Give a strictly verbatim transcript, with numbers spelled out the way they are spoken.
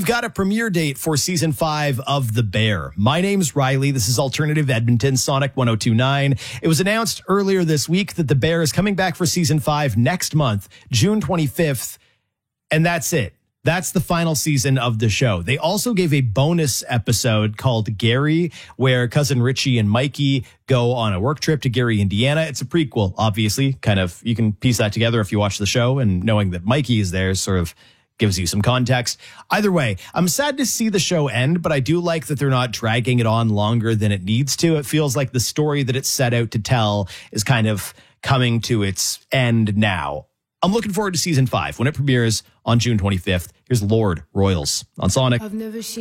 We've got a premiere date for season five of The Bear. My name's Riley. This is Alternative Edmonton, Sonic one oh two point nine. It was announced earlier this week that The Bear is coming back for season five next month, June twenty-fifth. And that's it. That's the final season of the show. They also gave a bonus episode called Gary, where cousin Richie and Mikey go on a work trip to Gary, Indiana. It's a prequel, obviously. Kind of, you can piece that together if you watch the show, and knowing that Mikey is there sort of gives you some context. Either way, I'm sad to see the show end, but I do like that they're not dragging it on longer than it needs to. It feels like the story that it's set out to tell is kind of coming to its end now. I'm looking forward to season five when it premieres on June twenty-fifth. Here's Lord Royals on Sonic. I've never seen